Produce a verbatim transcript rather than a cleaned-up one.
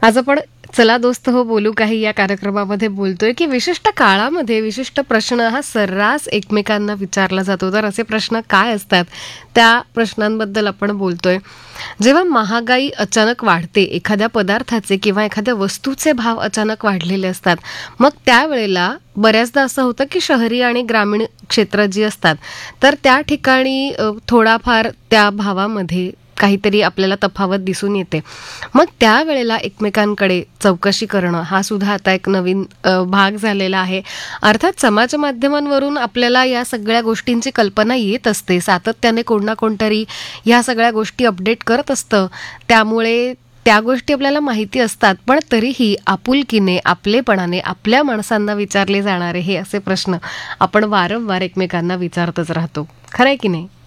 आज आपण चला दोस्त हो बोलू काही या कार्यक्रमामध्ये बोलतोय की विशिष्ट काळामध्ये विशिष्ट प्रश्न हा सर्रास एकमेकांना विचारला जातो. तर असे प्रश्न काय असतात त्या प्रश्नांबद्दल आपण बोलतोय. जेव्हा महागाई अचानक वाढते, एखाद्या पदार्थाचे किंवा एखाद्या वस्तूचे भाव अचानक वाढलेले असतात, मग त्यावेळेला बऱ्याचदा असं होतं की शहरी आणि ग्रामीण क्षेत्र जी असतात तर त्या ठिकाणी अ, थोडाफार त्या भावामध्ये काहीतरी आपल्याला तफावत दिसून येते. मग त्यावेळेला एकमेकांकडे चौकशी करणं हा सुद्धा आता एक नवीन अ, भाग झालेला आहे. अर्थात समाज माध्यमांवरून आपल्याला या सगळ्या गोष्टींची कल्पना येत असते. सातत्याने कोण ना कोणतरी ह्या सगळ्या गोष्टी अपडेट करत असतं. त्यामुळे त्या गोष्टी आपल्याला माहिती असतात. पण तरीही आपुलकीने, आपलेपणाने आपल्या माणसांना विचारले जाणारे हे असे प्रश्न आपण वारंवार एकमेकांना विचारतच राहतो. खरंय की नाही?